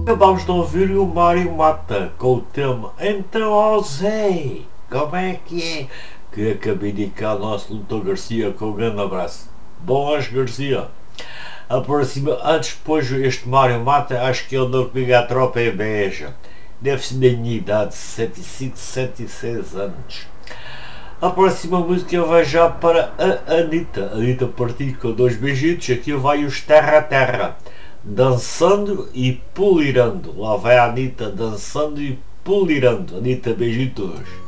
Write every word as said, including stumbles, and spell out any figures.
Acabámos de ouvir o Mário Mata com o tema Então ó Zé, como é que é? Que acabei de cá o nosso Lutor Garcia com um grande abraço. Boas Garcia. A próxima, antes depois este Mário Mata, acho que ele não comigo à tropa é Beja. Deve ser da minha idade, setenta e cinco, setenta e seis anos. A próxima música eu vai já para a Anitta. A Anitta partiu com dois beijitos, aqui vai os Terra a Terra. Dançando e pulirando. Lá vai a Anitta dançando e pulirando. Anitta, beijitos.